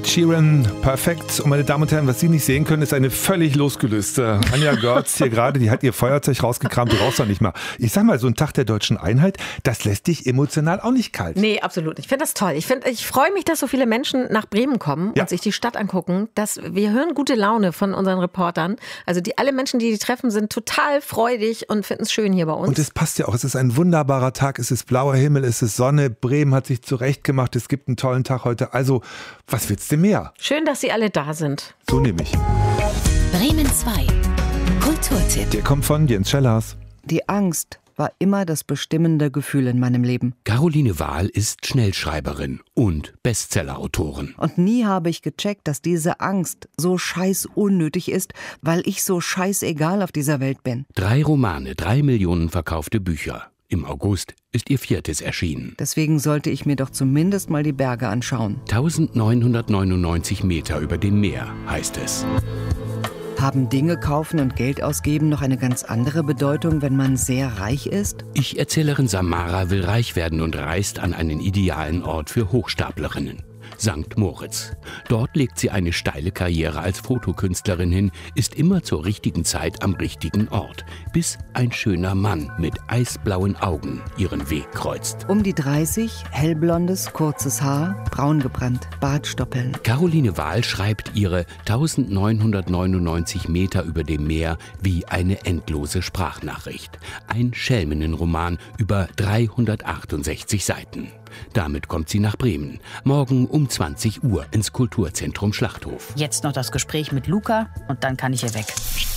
Ed Sheeran, perfekt. Und meine Damen und Herren, was Sie nicht sehen können, ist eine völlig losgelöste Anja Görz hier gerade. Die hat ihr Feuerzeug rausgekramt, du brauchst doch nicht mal. Ich sag mal, so ein Tag der deutschen Einheit, das lässt dich emotional auch nicht kalt. Nee, absolut. Ich finde das toll. Ich freue mich, dass so viele Menschen nach Bremen kommen und sich die Stadt angucken. Wir hören gute Laune von unseren Reportern. Also alle Menschen, die treffen, sind total freudig und finden es schön hier bei uns. Und es passt ja auch. Es ist ein wunderbarer Tag. Es ist blauer Himmel, es ist Sonne. Bremen hat sich zurechtgemacht. Es gibt einen tollen Tag heute. Also, was willst du mehr? Schön, dass Sie alle da sind. So nehme ich. Bremen 2. Kulturtipp. Der kommt von Jens Schellers. Die Angst war immer das bestimmende Gefühl in meinem Leben. Caroline Wahl ist Schnellschreiberin und Bestsellerautorin. Und nie habe ich gecheckt, dass diese Angst so scheiß unnötig ist, weil ich so scheißegal auf dieser Welt bin. 3 Romane, 3 Millionen verkaufte Bücher. Im August ist ihr 4. erschienen. Deswegen sollte ich mir doch zumindest mal die Berge anschauen. 1999 Meter über dem Meer, heißt es. Haben Dinge kaufen und Geld ausgeben noch eine ganz andere Bedeutung, wenn man sehr reich ist? Ich-Erzählerin Samara will reich werden und reist an einen idealen Ort für Hochstaplerinnen. St. Moritz. Dort legt sie eine steile Karriere als Fotokünstlerin hin, ist immer zur richtigen Zeit am richtigen Ort, bis ein schöner Mann mit eisblauen Augen ihren Weg kreuzt. Um die 30, hellblondes, kurzes Haar, braun gebrannt, Bartstoppeln. Caroline Wahl schreibt ihre 1999 Meter über dem Meer wie eine endlose Sprachnachricht. Ein Schelminnenroman über 368 Seiten. Damit kommt sie nach Bremen. Morgen um 20 Uhr ins Kulturzentrum Schlachthof. Jetzt noch das Gespräch mit Luca und dann kann ich hier weg.